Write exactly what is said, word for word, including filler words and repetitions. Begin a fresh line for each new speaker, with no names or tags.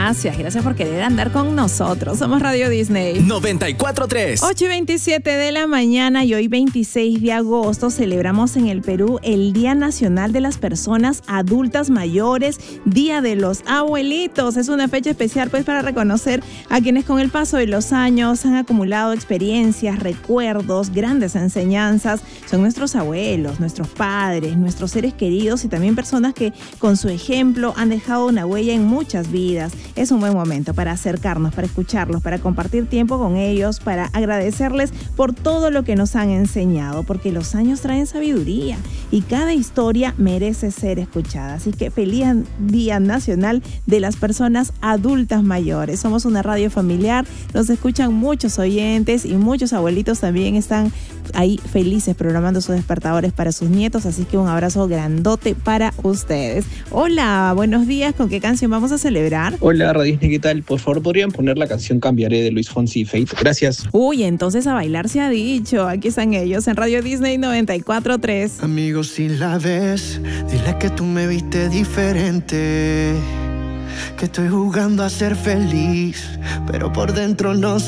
Gracias, gracias por querer andar con nosotros. Somos Radio Disney
noventa y cuatro punto tres.
ocho y veintisiete de la mañana y hoy veintiséis de agosto celebramos en el Perú el Día Nacional de las Personas Adultas Mayores, Día de los Abuelitos. Es una fecha especial pues para reconocer a quienes con el paso de los años han acumulado experiencias, recuerdos, grandes enseñanzas. Son nuestros abuelos, nuestros padres, nuestros seres queridos y también personas que con su ejemplo han dejado una huella en muchas vidas. Es un buen momento para acercarnos, para escucharlos, para compartir tiempo con ellos, para agradecerles por todo lo que nos han enseñado, porque los años traen sabiduría y cada historia merece ser escuchada. Así que feliz Día Nacional de las Personas Adultas Mayores. Somos una radio familiar, nos escuchan muchos oyentes y muchos abuelitos también están ahí felices programando sus despertadores para sus nietos, así que un abrazo grandote para ustedes. Hola, buenos días, ¿con qué canción vamos a celebrar?
Hola, Radio Disney, ¿qué tal? Por favor, ¿podrían poner la canción Cambiaré de Luis Fonsi y Fate? Gracias.
Uy, entonces a bailar se ha dicho. Aquí están ellos en Radio Disney noventa y cuatro punto tres.
Amigos, si la ves, dile que tú me viste diferente, que estoy jugando a ser feliz, pero por dentro no